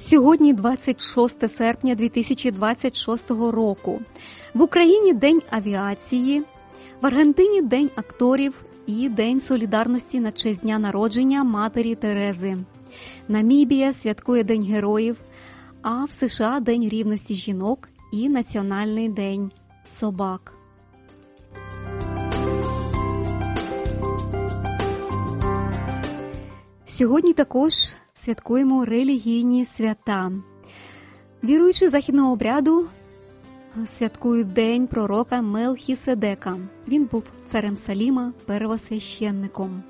Сьогодні 26 серпня 2026 року. В Україні День авіації, в Аргентині День акторів і День солідарності на честь дня народження Матері Терези. Намібія святкує День героїв, а в США День рівності жінок і Національний день собак. Сьогодні також святкуємо релігійні свята. Віруючі західного обряду святкують День пророка Мелхіседека. Він був царем Саліма, первосвященником.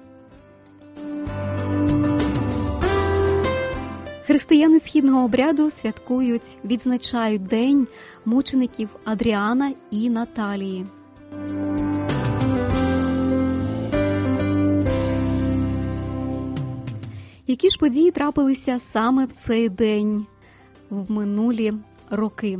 Християни східного обряду відзначають День мучеників Адріана і Наталії. Які ж події трапилися саме в цей день в минулі роки?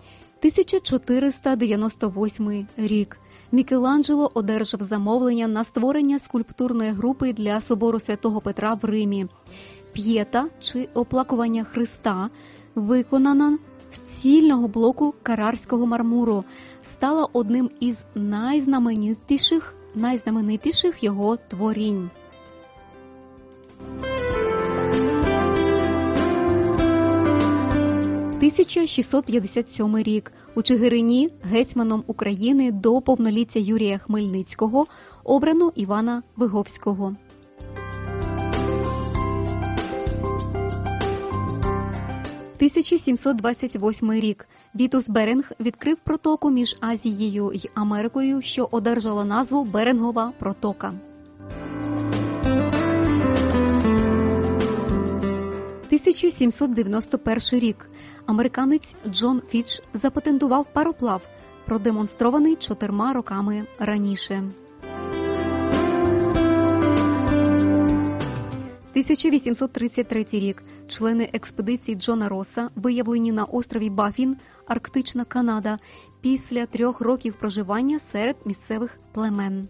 1498 рік. Мікеланджело одержав замовлення на створення скульптурної групи для собору Святого Петра в Римі. П'єта, чи оплакування Христа, виконана з цільного блоку карарського мармуру, стала одним із найзнаменитіших його творінь. – 1657 рік. У Чигирині гетьманом України до повноліття Юрія Хмельницького обрано Івана Виговського. 1728 рік. Вітус Беринг відкрив протоку між Азією й Америкою, що одержала назву Берингова протока. 1791 рік. Американець Джон Фіч запатентував пароплав, продемонстрований 4 роками раніше. 1833 рік. Члени експедиції Джона Росса виявлені на острові Бафін, Арктична Канада, після 3 років проживання серед місцевих племен.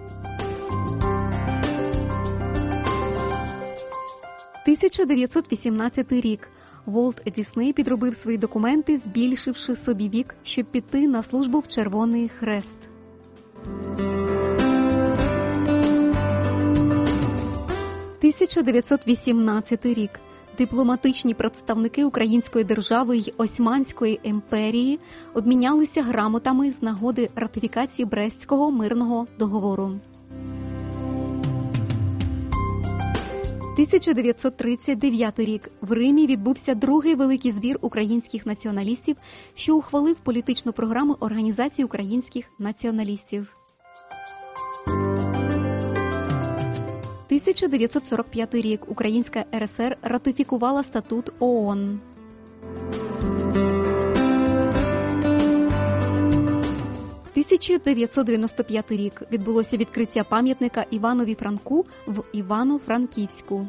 1918 рік. Волт Дісней підробив свої документи, збільшивши собі вік, щоб піти на службу в Червоний Хрест. 1918 рік. Дипломатичні представники Української держави й Османської імперії обмінялися грамотами з нагоди ратифікації Брестського мирного договору. 1939 рік. В Римі відбувся другий великий збір українських націоналістів, що ухвалив політичну програму Організації українських націоналістів. 1945 рік. Українська РСР ратифікувала статут ООН. 1995 рік. Відбулося відкриття пам'ятника Іванові Франку в Івано-Франківську.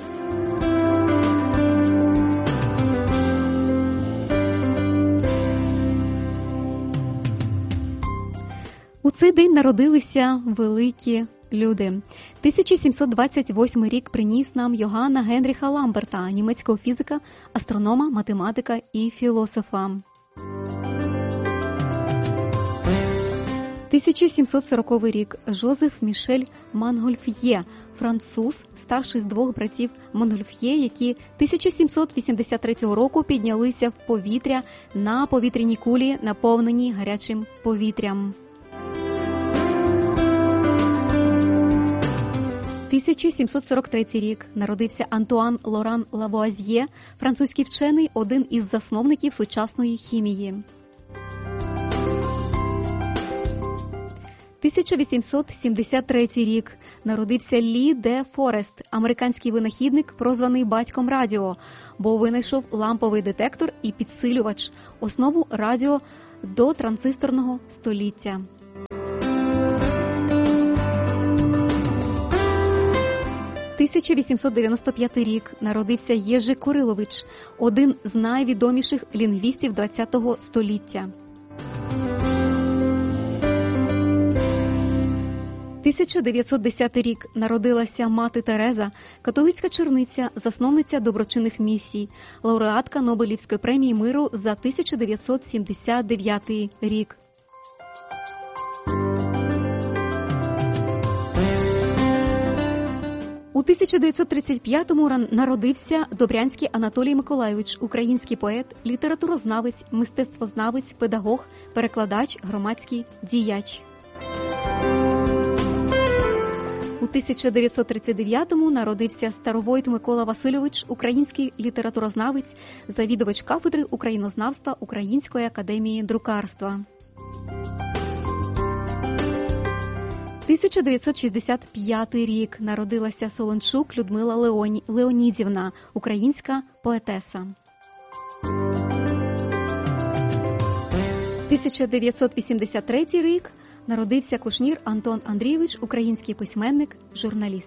'У цей день народилися великі люди. 1728 рік приніс нам Йоганна Генріха Ламберта, німецького фізика, астронома, математика і філософа. 1740 рік. Жозеф Мішель Монгольф'є, француз, старший з 2 братів Монгольф'є, які 1783 року піднялися в повітря на повітряній кулі, наповненій гарячим повітрям. 1743 рік. Народився Антуан Лоран Лавуазьє, французький вчений, один із засновників сучасної хімії. 1873 рік. Народився Лі Де Форест, американський винахідник, прозваний батьком радіо, бо винайшов ламповий детектор і підсилювач, основу радіо до транзисторного століття. 1895 рік. Народився Єжи Курилович, один з найвідоміших лінгвістів ХХ століття. 1910 рік народилася мати Тереза, католицька черниця, засновниця доброчинних місій, лауреатка Нобелівської премії миру за 1979 рік. У 1935-му народився Добрянський Анатолій Миколайович, український поет, літературознавець, мистецтвознавець, педагог, перекладач, громадський діяч. У 1939-му народився Старовойт Микола Васильович, український літературознавець, завідувач кафедри українознавства Української академії друкарства. 1965 рік народилася Солончук Людмила Леонідівна, українська поетеса. 1983 рік народився Кушнір Антон Андрійович, український письменник, журналіст.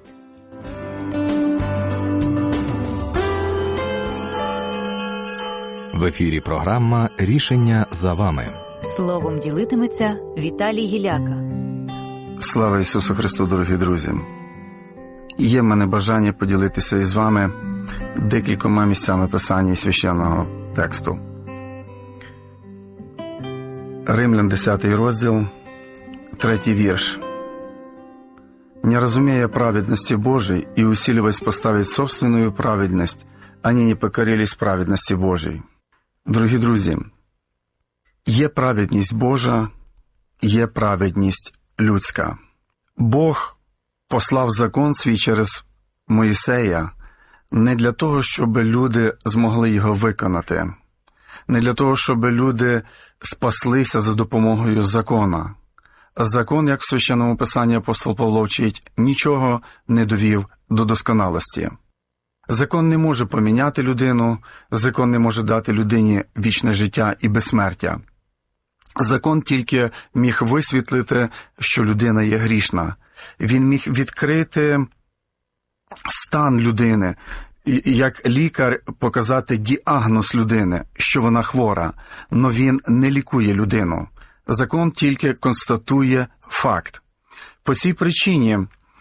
В ефірі програма «Рішення за вами». Словом ділитиметься Віталій Гіляка. Слава Ісусу Христу, дорогі друзі! Є в мене бажання поділитися із вами декількома місцями Писання і священного тексту. Римлян, 10 розділ, 3 вірш. «Не разумея праведности Божией и усиливаясь поставить собственную праведность, они не покорились праведности Божией». Дорогі друзі, є праведність Божа, є праведність людська. Бог послав закон свій через Моїсея не для того, щоб люди змогли його виконати, не для того, щоб люди спаслися за допомогою закона. Закон, як в Священному Писанні апостол Павло вчить, нічого не довів до досконалості. Закон не може поміняти людину, закон не може дати людині вічне життя і безсмертя. Закон тільки міг висвітлити, що людина є грішна. Він міг відкрити стан людини, як лікар показати діагноз людини, що вона хвора, но він не лікує людину. Закон тільки констатує факт. По цій причині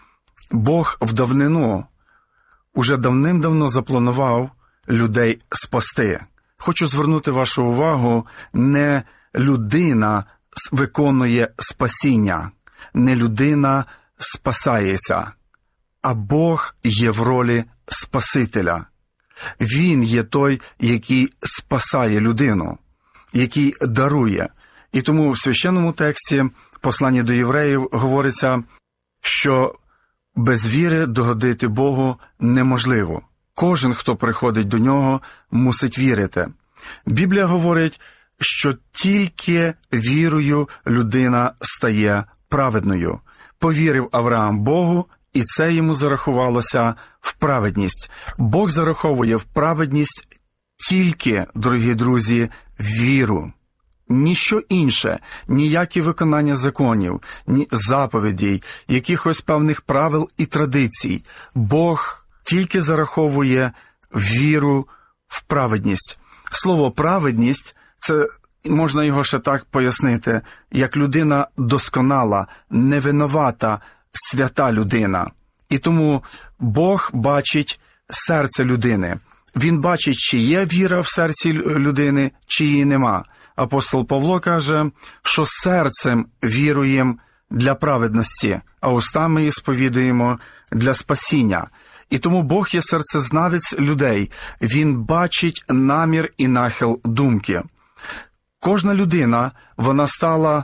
Бог в давнину уже давним-давно запланував людей спасти. Хочу звернути вашу увагу, не людина виконує спасіння, не людина спасається, а Бог є в ролі Спасителя. Він є той, який спасає людину, який дарує. І тому в священному тексті послання до євреїв говориться, що без віри догодити Богу неможливо. Кожен, хто приходить до нього, мусить вірити. Біблія говорить, що тільки вірою людина стає праведною. Повірив Авраам Богу, і це йому зарахувалося в праведність. Бог зараховує в праведність тільки, дорогі друзі, віру. Ніщо інше, ніякі виконання законів, ні заповідей, якихось певних правил і традицій. Бог тільки зараховує віру в праведність. Слово «праведність» – це можна його ще так пояснити, як людина досконала, невинувата, свята людина. І тому Бог бачить серце людини. Він бачить, чи є віра в серці людини, чи її нема. Апостол Павло каже, що серцем віруємо для праведності, а устами її сповідуємо для спасіння. І тому Бог є серцезнавець людей. Він бачить намір і нахил думки. Кожна людина, вона стала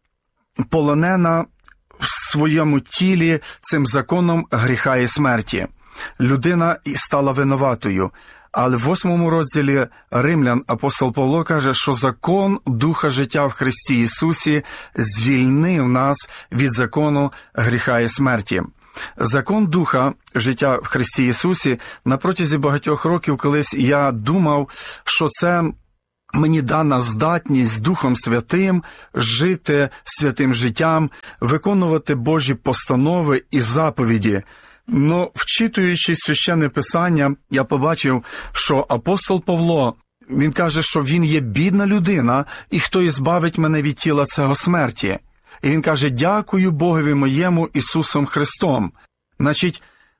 полонена в своєму тілі цим законом гріха і смерті. Людина стала винуватою. Але в 8 розділі Римлян апостол Павло каже, що закон Духа життя в Христі Ісусі звільнив нас від закону гріха і смерті. Закон Духа життя в Христі Ісусі на протязі багатьох років колись я думав, що це мені дана здатність Духом Святим жити святим життям, виконувати Божі постанови і заповіді. Но, вчитуючи Священне Писання, я побачив, що апостол Павло, він каже, що він є бідна людина, і хто ізбавить мене від тіла цього смерті. І він каже: дякую Богові моєму Ісусом Христом. Значить,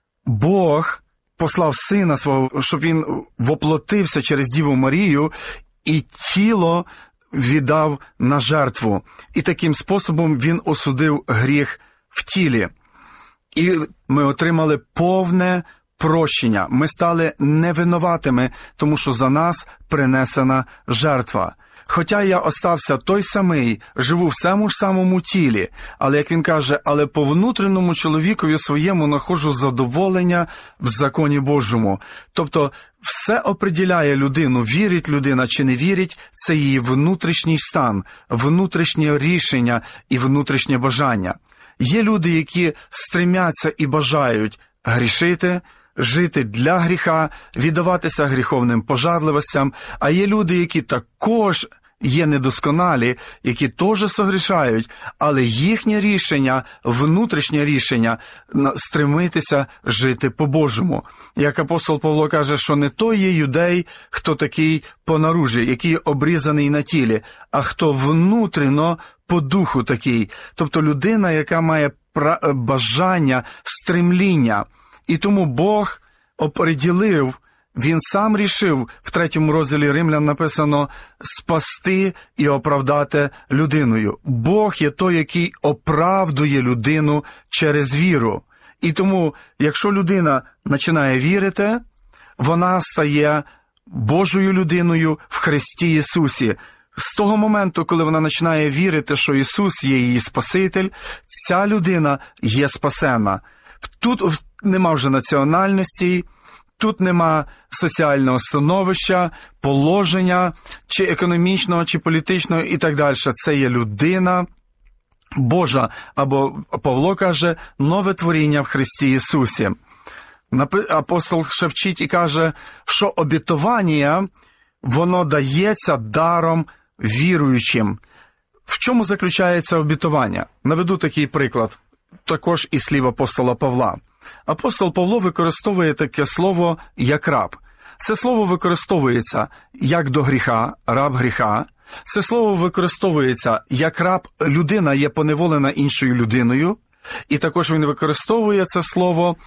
Бог послав Сина Свого, щоб Він воплотився через Діву Марію і тіло віддав на жертву. І таким способом Він осудив гріх в тілі. І ми отримали повне прощення. Ми стали невинуватими, тому що за нас принесена жертва. Хоча я остався той самий, живу в цьому ж самому тілі, але, як він каже, але по внутрішньому чоловікові своєму находжу задоволення в законі Божому. Тобто, все определяє людину, вірить людина чи не вірить, це її внутрішній стан, внутрішнє рішення і внутрішнє бажання. Є люди, які стремяться і бажають грішити, жити для гріха, віддаватися гріховним пожадливостям, а є люди, які також є недосконалі, які теж согрішають, але їхнє рішення, внутрішнє рішення стремитися жити по-божому. Як апостол Павло каже, що не той є юдей, хто такий по наружі, який обрізаний на тілі, а хто внутрішньо по духу такий. Тобто людина, яка має бажання, стремління. І тому Бог оприділив, Він сам рішив, в 3 розділі Римлян написано, спасти і оправдати людиною. Бог є той, який оправдує людину через віру. І тому, якщо людина починає вірити, вона стає Божою людиною в Христі Ісусі. З того моменту, коли вона починає вірити, що Ісус є її Спаситель, ця людина є спасена. Тут нема вже національності, тут нема соціального становища, положення, чи економічного, чи політичного і так далі. Це є людина Божа, або Павло каже, нове творіння в Христі Ісусі. Апостол ще вчить і каже, що обітування, воно дається даром віруючим. В чому заключається обітування? Наведу такий приклад, також із слів апостола Павла. Апостол Павло використовує таке слово, як раб. Це слово використовується як до гріха, раб гріха. Це слово використовується як раб, людина є поневолена іншою людиною. І також він використовує це слово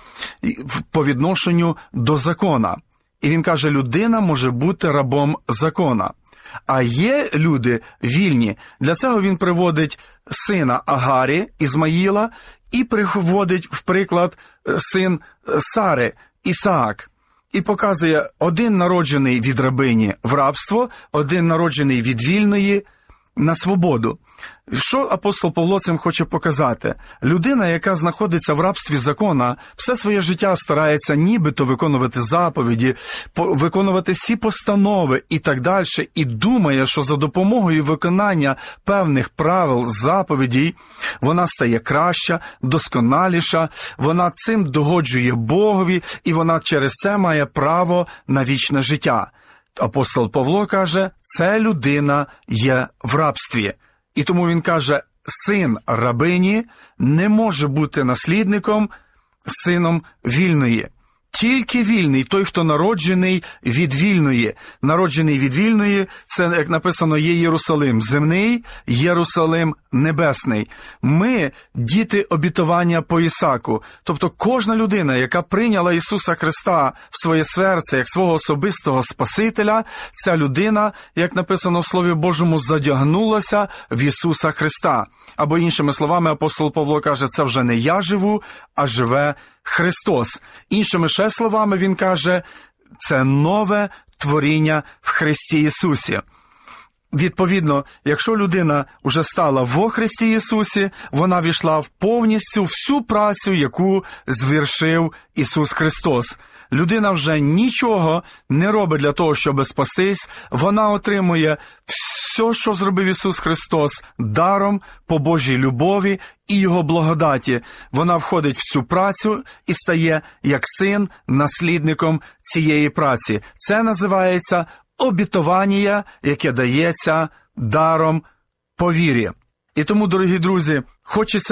по відношенню до закона. І він каже, людина може бути рабом закона. А є люди вільні. Для цього він приводить сина Агарі, Ізмаїла, і приводить, в приклад, син Сари, Ісаак. І показує, один народжений від рабині в рабство, один народжений від вільної на свободу. Що апостол Павло цим хоче показати? Людина, яка знаходиться в рабстві закона, все своє життя старається нібито виконувати заповіді, виконувати всі постанови і так далі, і думає, що за допомогою виконання певних правил, заповідей, вона стає краща, досконаліша, вона цим догоджує Богові, і вона через це має право на вічне життя. Апостол Павло каже, ця людина є в рабстві. І тому він каже, син рабині не може бути наслідником, сином вільної. Тільки вільний, той, хто народжений від вільної. Народжений від вільної, це, як написано, є Єрусалим земний, Єрусалим небесний. Ми – діти обітування по Ісаку. Тобто кожна людина, яка прийняла Ісуса Христа в своє серце, як свого особистого Спасителя, ця людина, як написано в Слові Божому, задягнулася в Ісуса Христа. Або іншими словами, апостол Павло каже, це вже не я живу, а живе Христос. Іншими ще словами він каже, це нове творіння в Христі Ісусі. Відповідно, якщо людина вже стала во Христі Ісусі, вона війшла в повністю всю працю, яку звершив Ісус Христос. Людина вже нічого не робить для того, щоб спастись, вона отримує все, що зробив Ісус Христос, даром по Божій любові і Його благодаті. Вона входить в цю працю і стає, як син, наслідником цієї праці. Це називається обітування, яке дається даром по вірі. І тому, дорогі друзі, хочеться